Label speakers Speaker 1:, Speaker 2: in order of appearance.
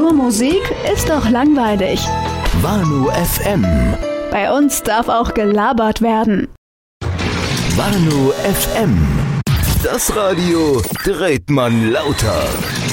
Speaker 1: Nur Musik ist doch langweilig.
Speaker 2: Wano FM.
Speaker 1: Bei uns darf auch gelabert werden.
Speaker 2: Wano FM. Das Radio dreht man lauter.